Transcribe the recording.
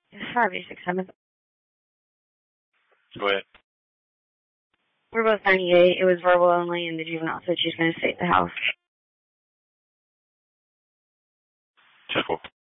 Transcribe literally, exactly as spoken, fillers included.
Five, eight, six, seven. Go ahead. We're both ninety-eight. It was verbal only, and the juvenile said she's going to stay at the house. ten four.